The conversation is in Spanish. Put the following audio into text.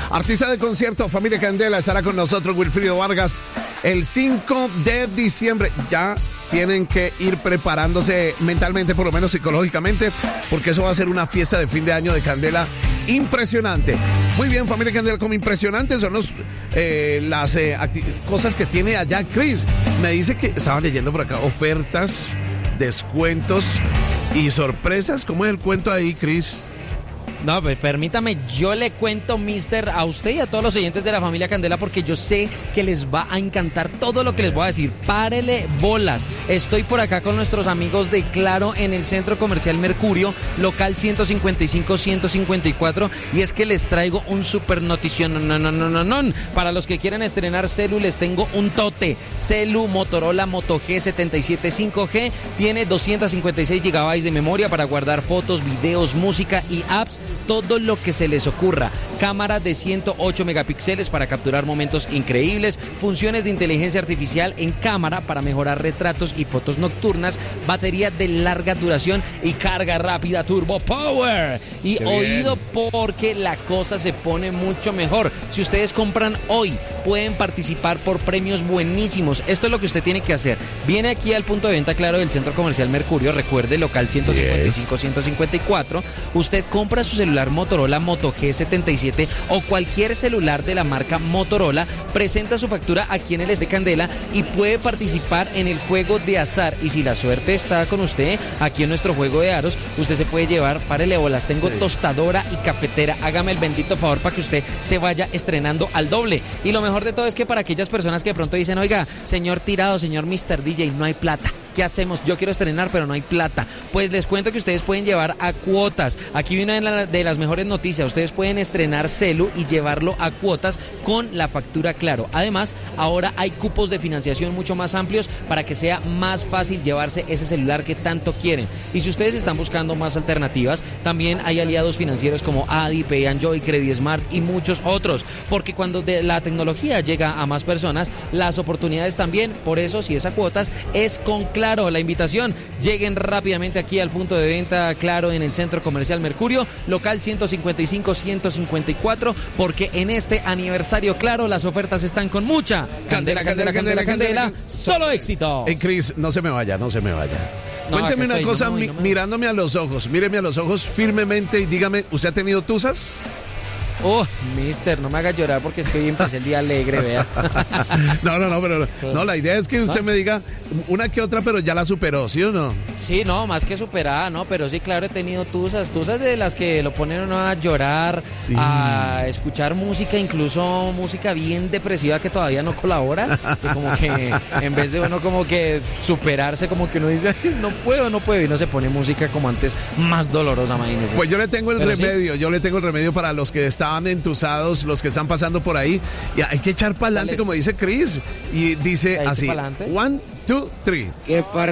Artista de concierto, Familia Candela, estará con nosotros Wilfrido Vargas el 5 de diciembre. Ya tienen que ir preparándose mentalmente, por lo menos psicológicamente, porque eso va a ser una fiesta de fin de año de Candela impresionante. Muy bien, Familia Candela, como impresionantes son las cosas que tiene allá Chris. Me dice que estaba leyendo por acá ofertas, descuentos y sorpresas. ¿Cómo es el cuento ahí, Chris? No, pues permítame, yo le cuento, mister, a usted y a todos los oyentes de la Familia Candela, porque yo sé que les va a encantar todo lo que les voy a decir. Párele bolas. Estoy por acá con nuestros amigos de Claro en el Centro Comercial Mercurio, local 155-154, y es que les traigo un super notición. No. Para los que quieran estrenar celu, les tengo un tote. Celu Motorola Moto G77 5G, tiene 256 GB de memoria para guardar fotos, videos, música y apps. Todo lo que se les ocurra. Cámara de 108 megapíxeles para capturar momentos increíbles. Funciones de inteligencia artificial en cámara para mejorar retratos y fotos nocturnas. Batería de larga duración y carga rápida Turbo Power. Y oído, porque la cosa se pone mucho mejor. Si ustedes compran hoy, pueden participar por premios buenísimos. Esto es lo que usted tiene que hacer. Viene aquí al punto de venta Claro del Centro Comercial Mercurio. Recuerde, local 155-154. Usted compra su celular Motorola Moto G77 o cualquier celular de la marca Motorola, presenta su factura aquí en el de Candela y puede participar en el juego de azar. Y si la suerte está con usted, aquí en nuestro juego de aros, usted se puede llevar, párele bolas, tengo tostadora y cafetera. Hágame el bendito favor para que usted se vaya estrenando al doble. Y lo mejor de todo es que para aquellas personas que de pronto dicen, oiga, señor Tirado, señor Mr. DJ, no hay plata. ¿Qué hacemos? Yo quiero estrenar, pero no hay plata. Pues les cuento que ustedes pueden llevar a cuotas. Aquí viene una de las mejores noticias. Ustedes pueden estrenar celu y llevarlo a cuotas con la factura Claro. Además, ahora hay cupos de financiación mucho más amplios para que sea más fácil llevarse ese celular que tanto quieren. Y si ustedes están buscando más alternativas, también hay aliados financieros como Adi, Pay and Joy, Credit Smart y muchos otros. Porque cuando la tecnología llega a más personas, las oportunidades también. Por eso, si es a cuotas, es con Claro. La invitación, lleguen rápidamente aquí al punto de venta Claro en el Centro Comercial Mercurio, local 155-154, porque en este aniversario Claro las ofertas están con mucha Candela, solo éxito. Chris, no se me vaya. No, cuénteme una cosa, mirándome a los ojos, míreme a los ojos firmemente y dígame, ¿usted ha tenido tusas? Oh, mister, no me haga llorar porque es que hoy empecé el día alegre, vea. No, la idea es que usted me diga una que otra, pero ya la superó, ¿sí o no? Sí, no, más que superada, ¿no? Pero sí, claro, he tenido tusas de las que lo ponen uno a llorar, a escuchar música, incluso música bien depresiva que todavía no colabora, que como que en vez de uno como que superarse, como que uno dice, no puedo, y no se pone música como antes, más dolorosa, imagínese. Pues yo le tengo el remedio para los que están entusados, los que están pasando por ahí, y hay que echar para adelante, como dice Chris, y dice así, 1, 2, 3.